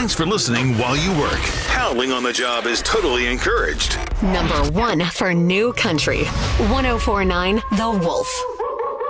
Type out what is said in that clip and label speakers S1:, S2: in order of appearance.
S1: Thanks for listening while you work. Howling on the job is totally encouraged.
S2: Number 1 for New Country. 104.9 The Wolf.